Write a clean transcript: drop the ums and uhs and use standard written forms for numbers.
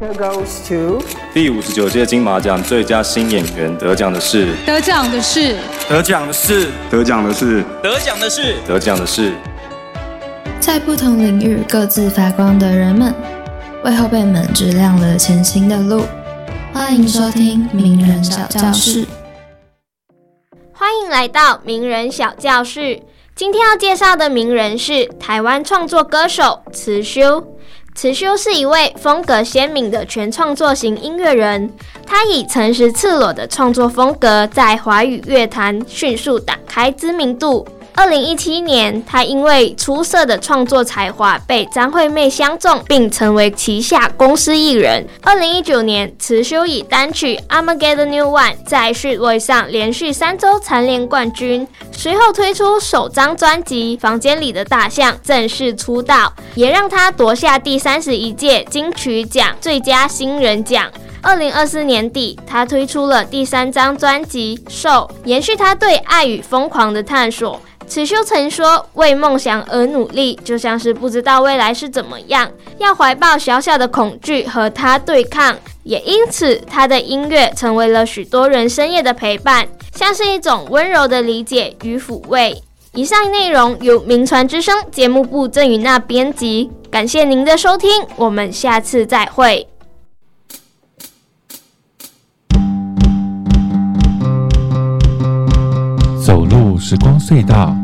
Oscar goes to 第59届金马奖最佳新演员得奖的是在不同领域各自发光的人们，为后辈们指亮了前行的路。欢迎收听名人小教室。 欢迎来到名人小教室。今天要介绍的名人是台湾创作歌手辞修。辞修是一位风格鲜明的全创作型音乐人，他以诚实赤裸的创作风格在华语乐坛迅速打开知名度。2017年，他因为出色的创作才华被张惠妹相中，并成为旗下公司艺人。2019年，辞修以单曲《I'ma Get a New One》在序位上连续3周蝉联冠军，随后推出首张专辑《房间里的大象》正式出道，也让他夺下第31届金曲奖最佳新人奖。2024年底，他推出了第3张专辑《瘦》，延续他对爱与疯狂的探索。辞修曾说，为梦想而努力，就像是不知道未来是怎么样，要怀抱小小的恐惧和它对抗。也因此，他的音乐成为了许多人深夜的陪伴，像是一种温柔的理解与抚慰。以上内容由名传之声节目部郑宇娜编辑，感谢您的收听，我们下次再会。 走路时光隧道，